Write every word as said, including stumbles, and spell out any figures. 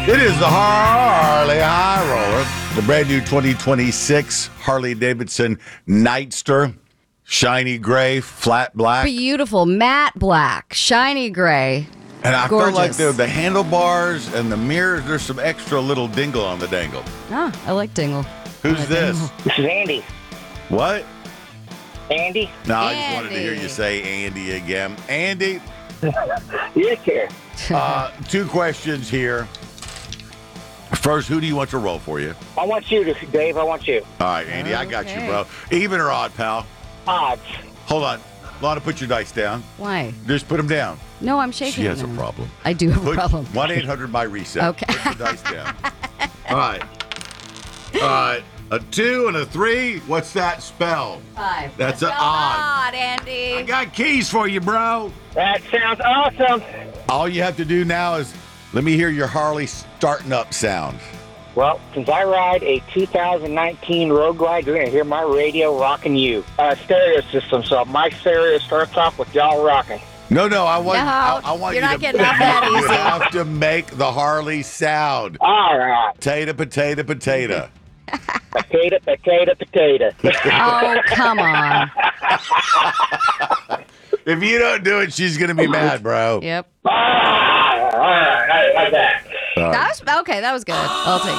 It is the Harley High Roller, the brand new twenty twenty-six Harley Davidson Nightster, shiny gray, flat black. Beautiful, matte black, shiny gray. And I Gorgeous. feel like the, the handlebars and the mirrors, there's some extra little dingle on the dangle. Ah, I like Dingle. Who's I like this? Dingle. This is Andy. What? Andy? No, I just wanted to hear Andy. you say Andy again. Andy, Yes, sir. uh, two questions here. First, who do you want to roll for you? I want you to, Dave. I want you. All right, Andy, I got you, Okay. bro. Even or odd, pal? Odds. Hold on. Lana, put your dice down. Why? Just put them down. No, I'm shaking. She has a now. problem. I do have a Put problem. one eight hundred by reset. Okay. Put your dice down. All right. All right. A two and a three. What's that spell? Five. That's an Spelled odd. odd, Andy. I got keys for you, bro. That sounds awesome. All you have to do now is let me hear your Harley starting up sound. Well, since I ride a two thousand nineteen Road Glide, you're going to hear my radio rocking you. Uh, stereo system, so my stereo starts off with y'all rocking. No, no, I want, No, I, I want you're you not to. getting off that You easy. have to make the Harley sound. All right. Potato, potato, potato. Potato, potato, potato. Oh, come on. If you don't do it, she's gonna be mad, bro. Yep. Ah, all right. I like that. All right. That was okay. That was good. I'll take.